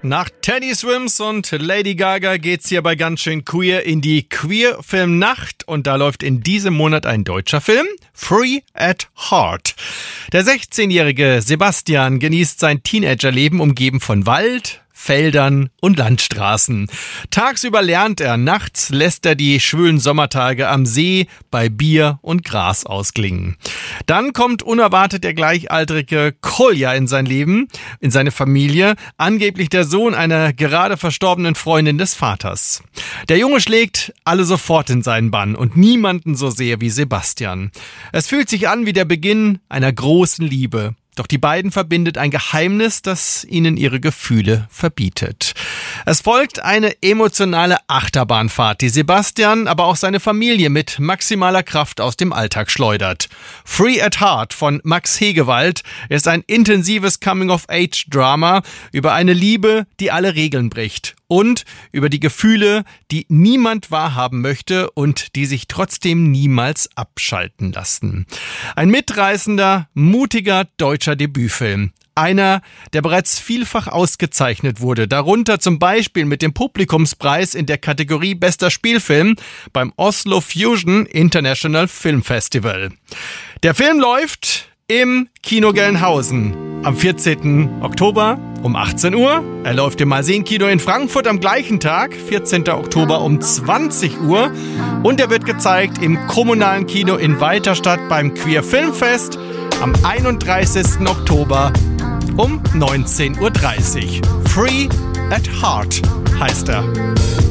Nach Teddy Swims und Lady Gaga geht's hier bei Ganz schön Queer in die Queer-Film-Nacht und da läuft in diesem Monat ein deutscher Film, Free at Heart. Der 16-jährige Sebastian genießt sein Teenagerleben umgeben von Wald, Feldern und Landstraßen. Tagsüber lernt er, nachts lässt er die schwülen Sommertage am See bei Bier und Gras ausklingen. Dann kommt unerwartet der gleichaltrige Kolja in sein Leben, in seine Familie, angeblich der Sohn einer gerade verstorbenen Freundin des Vaters. Der Junge schlägt alle sofort in seinen Bann und niemanden so sehr wie Sebastian. Es fühlt sich an wie der Beginn einer großen Liebe. Doch die beiden verbindet ein Geheimnis, das ihnen ihre Gefühle verbietet. Es folgt eine emotionale Achterbahnfahrt, die Sebastian, aber auch seine Familie mit maximaler Kraft aus dem Alltag schleudert. Free at Heart von Max Hegewald ist ein intensives Coming-of-Age-Drama über eine Liebe, die alle Regeln bricht. Und über die Gefühle, die niemand wahrhaben möchte und die sich trotzdem niemals abschalten lassen. Ein mitreißender, mutiger deutscher Debütfilm. Einer, der bereits vielfach ausgezeichnet wurde, darunter zum Beispiel mit dem Publikumspreis in der Kategorie Bester Spielfilm beim Oslo Fusion International Film Festival. Der Film läuft im Kino Gelnhausen am 14. Oktober um 18 Uhr. Er läuft im Malsehen-Kino in Frankfurt am gleichen Tag, 14. Oktober um 20 Uhr. Und er wird gezeigt im kommunalen Kino in Weiterstadt beim Queer Filmfest am 31. Oktober um 19.30 Uhr. Free at Heart heißt er.